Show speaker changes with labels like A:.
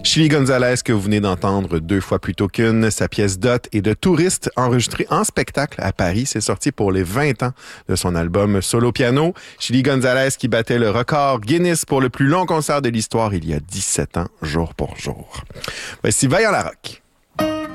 A: Chili González, que vous venez d'entendre 2 fois plus tôt qu'une, sa pièce Dot et de Touriste, enregistrée en spectacle à Paris. C'est sorti pour les 20 ans de son album Solo Piano. Chili González qui battait le record Guinness pour le plus long concert de l'histoire il y a 17 ans, jour pour jour. Voici Vaillant Larocque.